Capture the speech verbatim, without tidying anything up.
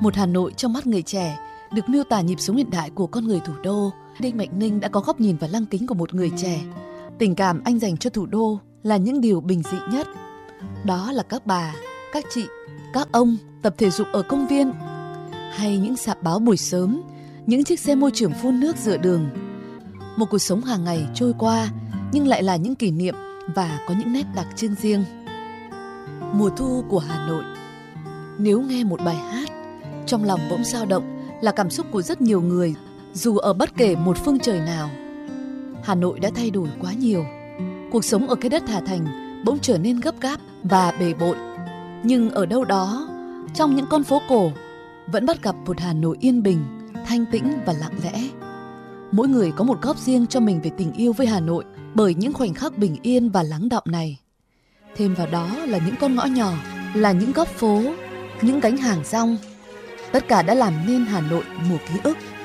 Một Hà Nội trong mắt người trẻ được miêu tả nhịp sống hiện đại của con người thủ đô. Đinh Mạnh Ninh đã có góc nhìn và lăng kính của một người trẻ. Tình cảm anh dành cho thủ đô là những điều bình dị nhất. Đó là các bà, các chị, các ông tập thể dục ở công viên, hay những sạp báo buổi sớm, những chiếc xe môi trường phun nước giữa đường. Một cuộc sống hàng ngày trôi qua nhưng lại là những kỷ niệm và có những nét đặc trưng riêng. Mùa thu của Hà Nội. Nếu nghe một bài hát, trong lòng bỗng dao động là cảm xúc của rất nhiều người, dù ở bất kể một phương trời nào. Hà Nội đã thay đổi quá nhiều. Cuộc sống ở cái đất Hà Thành bỗng trở nên gấp gáp và bề bộn. Nhưng ở đâu đó, trong những con phố cổ, vẫn bắt gặp một Hà Nội yên bình, thanh tĩnh và lặng lẽ. Mỗi người có một góc riêng cho mình về tình yêu với Hà Nội bởi những khoảnh khắc bình yên và lắng đọng này. Thêm vào đó là những con ngõ nhỏ, là những góc phố, những gánh hàng rong. Tất cả đã làm nên Hà Nội mùa ký ức.